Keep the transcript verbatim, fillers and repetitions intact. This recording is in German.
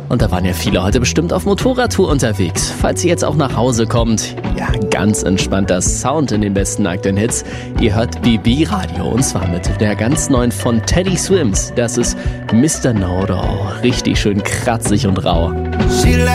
Und da waren ja viele heute bestimmt auf Motorradtour unterwegs. Falls ihr jetzt auch nach Hause kommt, ja, ganz entspannter Sound in den besten aktuellen Hits. Ihr hört B B Radio und zwar mit der ganz neuen von Teddy Swims. Das ist Mister Know-It-All. Richtig schön kratzig und rau. She